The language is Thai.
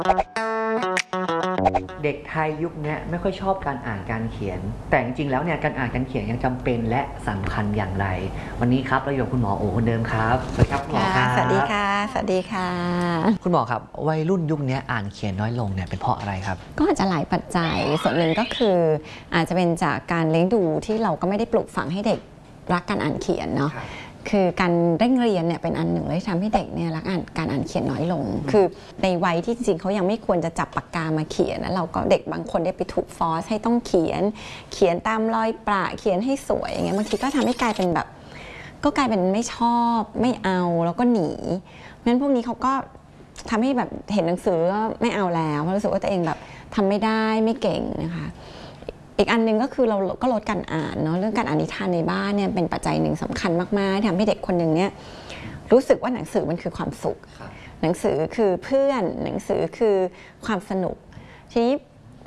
เด็กไทยยุคนี้ไม่ค่อยชอบการอ่านการเขียนแต่จริงๆแล้วเนี่ยการอ่านการเขียนยังจำเป็นและสำคัญอย่างไรวันนี้ครับเราอยู่กับคุณหมอโอคนเดิมครับสวัสดีครับคุณหมอครับสวัสดีค่ะสวัสดีค่ะคุณหมอครับวัยรุ่นยุคนี้อ่านเขียนน้อยลงเนี่ยเป็นเพราะอะไรครับก็อาจจะหลายปัจจัยส่วนหนึ่งก็คืออาจจะเป็นจากการเลี้ยงดูที่เราก็ไม่ได้ปลูกฝังให้เด็กรักการอ่านเขียนเนาะคือการเร่งเรียนเนี่ยเป็นอันหนึ่งเลยที่ทำให้เด็กเนี่ยรักการอ่านเขียนน้อยลงคือในวัยที่จริงๆเขายังไม่ควรจะจับปากกามาเขียนนะเราก็เด็กบางคนได้ไปถูกฟอร์สให้ต้องเขียนตามรอยประเขียนให้สวยอย่างเงี้ยบางทีก็ทำให้กลายเป็นแบบก็กลายเป็นไม่ชอบไม่เอาแล้วก็หนีเพราะฉะนั้นพวกนี้เขาก็ทำให้แบบเห็นหนังสือไม่เอาแล้วเพราะรู้สึกว่าตัวเองแบบทำไม่ได้ไม่เก่งนะคะอีกอันนึงก็คือเราก็ลดการอ่านเนาะเรื่องการอ่านนิทานในบ้านเนี่ยเป็นปัจจัยหนึ่งสำคัญมากๆที่ทำให้เด็กคนหนึ่งเนี่ยรู้สึกว่าหนังสือมันคือความสุขหนังสือคือเพื่อนหนังสือคือความสนุกทีนี้